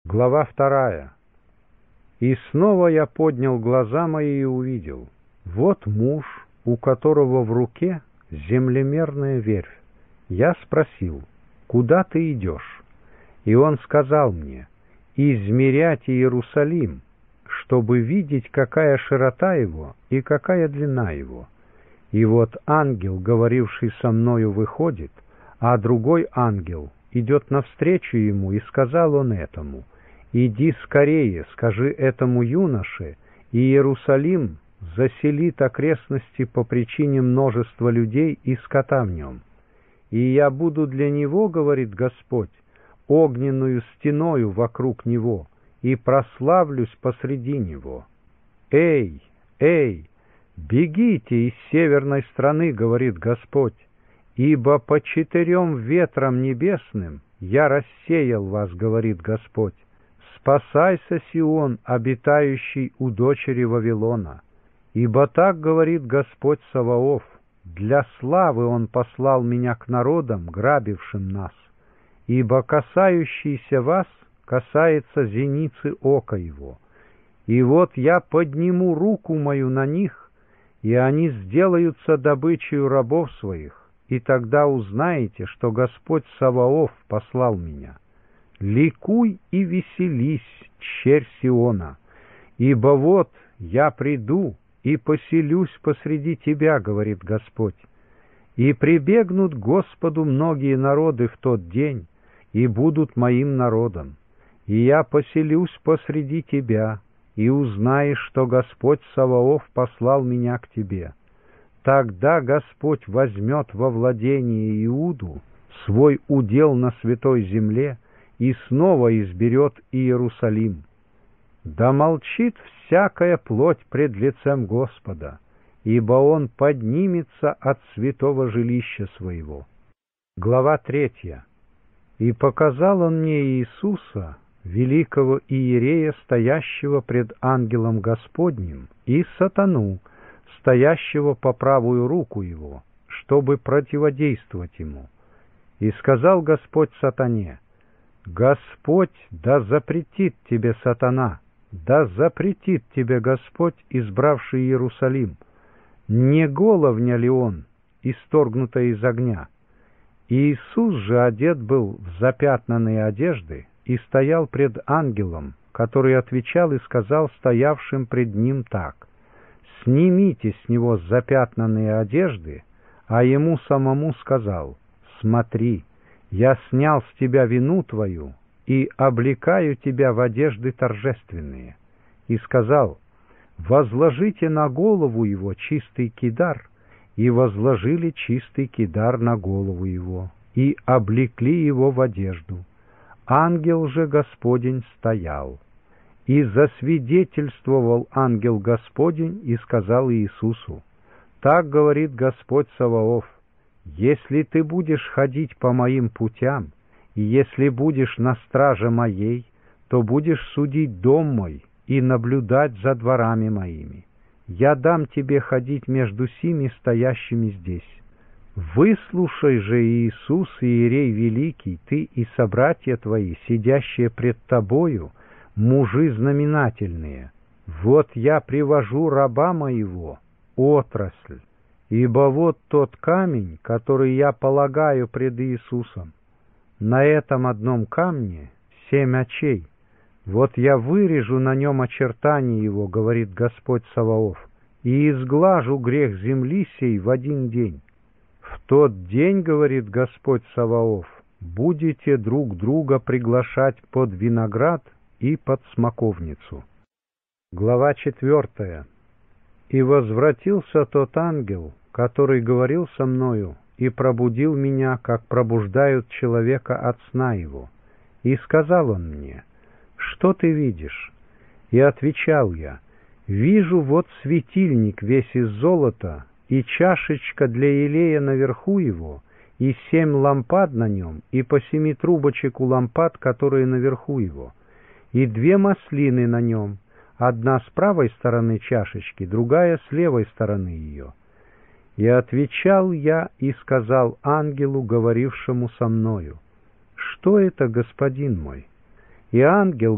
Глава 2. «И снова я поднял глаза мои и увидел, вот муж, у которого в руке землемерная верфь. Я спросил: куда ты идешь? И он сказал мне: измерять Иерусалим, чтобы видеть, какая широта его и какая длина его. И вот ангел, говоривший со мною, выходит, а другой ангел идет навстречу ему, и сказал он этому: иди скорее, скажи этому юноше, Иерусалим заселит окрестности по причине множества людей и скота в нем. И я буду для него, говорит Господь, огненную стеною вокруг него, и прославлюсь посреди него. Эй, эй, бегите из северной страны, говорит Господь, ибо по 4 ветрам небесным я рассеял вас, говорит Господь. Спасайся, Сион, обитающий у дочери Вавилона. Ибо так говорит Господь Саваоф: для славы Он послал меня к народам, грабившим нас. Ибо касающийся вас касается зеницы ока его. И вот я подниму руку мою на них, и они сделаются добычей рабов своих, и тогда узнаете, что Господь Саваоф послал меня. Ликуй и веселись, черь Сиона, ибо вот я приду и поселюсь посреди тебя, говорит Господь. И прибегнут к Господу многие народы в тот день, и будут моим народом. И я поселюсь посреди тебя, и узнаешь, что Господь Саваоф послал меня к тебе. Тогда Господь возьмет во владение Иуду свой удел на святой земле и снова изберет Иерусалим. Да молчит всякая плоть пред лицем Господа, ибо Он поднимется от святого жилища своего». Глава 3. «И показал Он мне Иисуса, великого иерея, стоящего пред ангелом Господним, и сатану, стоящего по правую руку его, чтобы противодействовать ему. И сказал Господь сатане: Господь да запретит тебе, сатана, да запретит тебе Господь, избравший Иерусалим. Не головня ли он, исторгнутая из огня? Иисус же одет был в запятнанные одежды и стоял пред ангелом, который отвечал и сказал стоявшим пред ним так: снимите с него запятнанные одежды, а ему самому сказал: смотри, я снял с тебя вину твою и облекаю тебя в одежды торжественные. И сказал: возложите на голову его чистый кидар, и возложили чистый кидар на голову его, и облекли его в одежду. Ангел же Господень стоял. И засвидетельствовал ангел Господень и сказал Иисусу: так говорит Господь Саваоф: если ты будешь ходить по моим путям, и если будешь на страже моей, то будешь судить дом мой и наблюдать за дворами моими. Я дам тебе ходить между сими стоящими здесь. Выслушай же, Иисус, иерей великий, ты и собратья твои, сидящие пред тобою, мужи знаменательные. Вот я привожу раба моего, отрасль, ибо вот тот камень, который я полагаю пред Иисусом. На этом одном камне 7 очей. Вот я вырежу на нем очертания его, говорит Господь Саваоф, и изглажу грех земли сей в один день. В тот день, говорит Господь Саваоф, будете друг друга приглашать под виноград и под смоковницу. Глава 4. «И возвратился тот ангел, который говорил со мною, и пробудил меня, как пробуждают человека от сна его. И сказал он мне: что ты видишь? И отвечал я: вижу вот светильник весь из золота, и чашечка для елея наверху его, и 7 лампад на нем, и по 7 трубочек у лампад, которые наверху его, и 2 маслины на нем, одна с правой стороны чашечки, другая с левой стороны ее. И отвечал я и сказал ангелу, говорившему со мною: что это, господин мой? И ангел